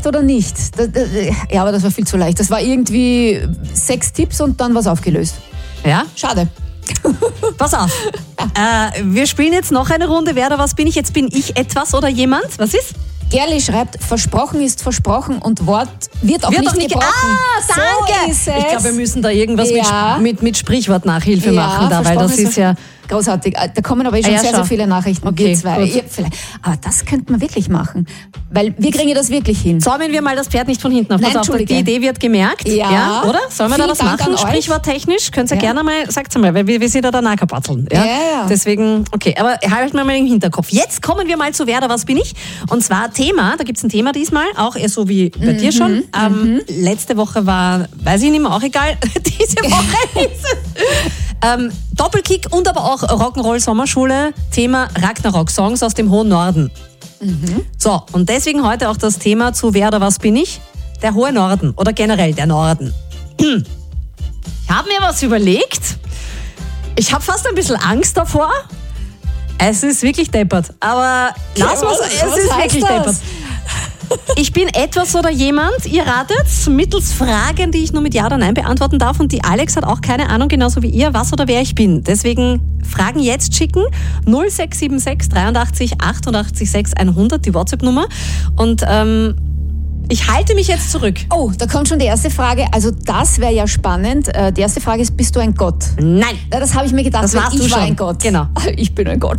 leicht oder nicht? Ja, aber das war viel zu leicht. Das war irgendwie 6 Tipps und dann war es aufgelöst. Ja? Schade. Pass auf. Wir spielen jetzt noch eine Runde. Wer oder was bin ich? Jetzt bin ich etwas oder jemand. Was ist? Gerli schreibt, versprochen ist versprochen und Wort wird auch nicht gebrochen. Danke! So ist es. Ich glaube, wir müssen da irgendwas mit Sprichwort-Nachhilfe machen, da, weil das ist ja... Großartig. Da kommen aber schon sehr viele Nachrichten. Okay, wir zwei. Aber das könnte man wirklich machen. Weil wir kriegen das wirklich hin. Zäumen wir mal das Pferd nicht von hinten auf. Nein, Pass auf, die Idee wird gemerkt. Ja. Oder? Sollen wir da was machen? Sprichworttechnisch? Könnt ihr gerne mal, sagt's mal, weil wir sind ja da nachkapatzeln. Ja. Deswegen, okay, aber halten wir mal im Hinterkopf. Jetzt kommen wir mal zu Wer oder was bin ich? Und zwar Thema, da gibt's ein Thema diesmal, auch eher so wie bei dir schon. Letzte Woche war, weiß ich nicht mehr, auch egal. Diese Woche ist es. Doppelkick und aber auch Rock'n'Roll Sommerschule, Thema Ragnarok-Songs aus dem hohen Norden. So, und deswegen heute auch das Thema zu Wer oder was bin ich? Der hohe Norden oder generell der Norden. Ich habe mir was überlegt. Ich habe fast ein bisschen Angst davor. Es ist wirklich deppert, aber lass mal sagen, es ist wirklich deppert. Ich bin etwas oder jemand, ihr ratet's, mittels Fragen, die ich nur mit Ja oder Nein beantworten darf, und die Alex hat auch keine Ahnung, genauso wie ihr, was oder wer ich bin. Deswegen Fragen jetzt schicken, 0676 83 88 6 100, die WhatsApp-Nummer. Und ich halte mich jetzt zurück. Oh, da kommt schon die erste Frage. Also das wäre ja spannend. Die erste Frage ist, bist du ein Gott? Nein. Das habe ich mir gedacht, das warst ich du war schon. Ein Gott. Genau. Ich bin ein Gott.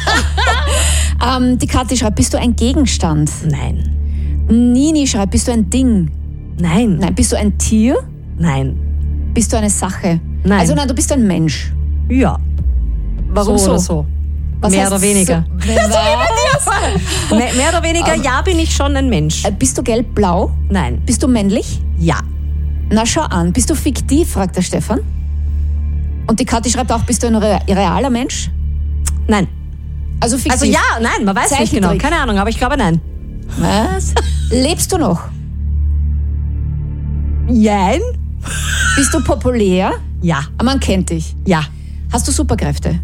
Die Kathi schreibt, bist du ein Gegenstand? Nein. Nini schreibt, bist du ein Ding? Nein. Nein. Bist du ein Tier? Nein. Bist du eine Sache? Nein. Also nein, du bist ein Mensch. Ja. Warum so? Oder so. Was mehr oder weniger. So, mehr oder weniger, ja, bin ich schon ein Mensch. Bist du gelb-blau? Nein. Bist du männlich? Ja. Na schau an, bist du fiktiv, fragt der Stefan. Und die Kathi schreibt auch, bist du ein realer Mensch? Nein. Also fiktiv? Also ja, nein, man weiß nicht genau. Keine Ahnung, aber ich glaube nein. Was? Lebst du noch? Nein. Bist du populär? Ja. Man kennt dich. Ja. Hast du Superkräfte?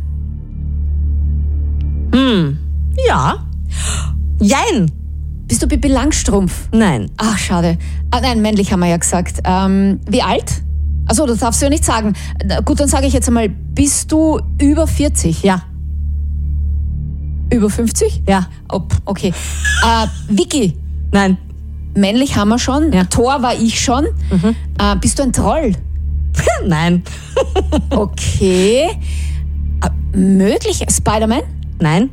Ja. Jein. Bist du Pippi Langstrumpf? Nein. Ach, schade. Nein, männlich haben wir ja gesagt. Wie alt? Achso, das darfst du ja nicht sagen. Gut, dann sage ich jetzt einmal, bist du über 40? Ja. Über 50? Ja. Oh, okay. Vicky? Nein. Männlich haben wir schon. Ja. Thor war ich schon. Bist du ein Troll? Nein. Okay. Möglich? Spider-Man? Nein.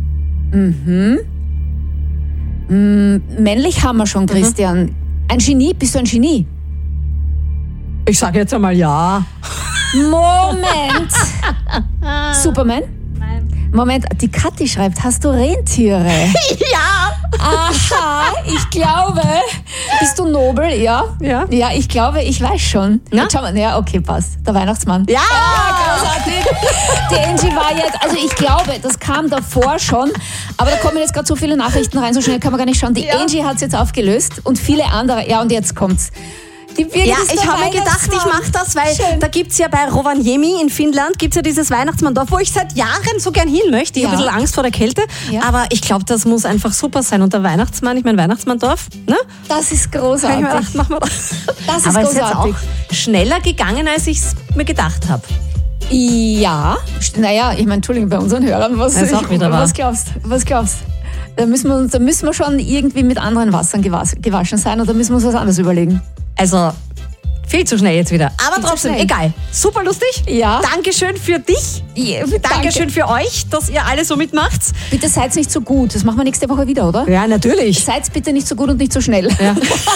Männlich haben wir schon, Christian. Ein Genie? Bist du ein Genie? Ich sage jetzt einmal ja. Moment. Superman? Nein. Moment, die Kathi schreibt, hast du Rentiere? Ja. Aha, ich glaube. Bist du nobel? Ja. Ja. Ja, ich glaube, ich weiß schon. Na? Jetzt schauen wir, ja, okay, passt. Der Weihnachtsmann. Ja. Großartig. Die Angie war jetzt, also ich glaube, das kam davor schon, aber da kommen jetzt gerade so viele Nachrichten rein, so schnell kann man gar nicht schauen. Die Angie hat es jetzt aufgelöst und viele andere. Ja, und jetzt kommt's. Ja, ich habe mir gedacht, ich mache das, weil da gibt es ja bei Rovaniemi in Finnland gibt's ja dieses Weihnachtsmanndorf, wo ich seit Jahren so gern hin möchte. Ich habe ein bisschen Angst vor der Kälte, aber ich glaube, das muss einfach super sein. Und der Weihnachtsmann, ich mein Weihnachtsmanndorf, ne? Das ist großartig. Ich mir gedacht, machen wir das. Das ist aber es ist großartig. jetzt auch schneller gegangen, als ich es mir gedacht habe. Ja, naja, ich meine, Entschuldigung, bei unseren Hörern, was glaubst du? Da müssen wir schon irgendwie mit anderen Wassern gewaschen sein oder müssen wir uns was anderes überlegen. Also, viel zu schnell jetzt wieder. Aber Viel trotzdem, zu schnell. egal. Super lustig. Ja. Dankeschön für dich. Ja, Dankeschön für euch, dass ihr alle so mitmacht. Bitte seid nicht so gut. Das machen wir nächste Woche wieder, oder? Ja, natürlich. Seid bitte nicht so gut und nicht so schnell. Ja.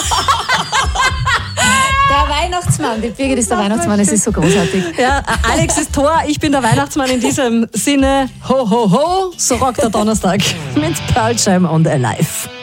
Der Weihnachtsmann, die Birgit ist der Weihnachtsmann, es ist so großartig. Ja, Alex ist Thor, ich bin der Weihnachtsmann in diesem Sinne. Ho, ho, ho, so rockt der Donnerstag mit Pearl Jam und Alive.